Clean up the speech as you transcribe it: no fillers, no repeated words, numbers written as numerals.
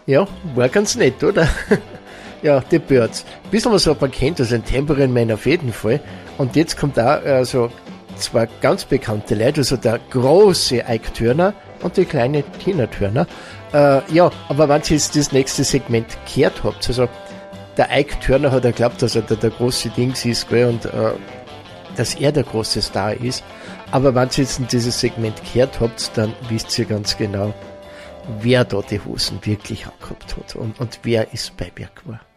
Ja, war ganz nett, oder? Ja, die Birds. Bisschen was man kennt, also ein Tambourine Man auf jeden Fall. Und jetzt kommt da also zwei ganz bekannte Leute, also der große Ike Turner und die kleine Tina Turner. Ja, aber wenn ihr jetzt das nächste Segment gehört habt, also der Ike Turner hat ja geglaubt, dass er der große Dings ist, gell, und dass er der große Star ist. Aber wenn ihr jetzt in dieses Segment gehört habt, dann wisst ihr ganz genau, wer da die Hosen wirklich angehabt hat und wer ist bei mir war.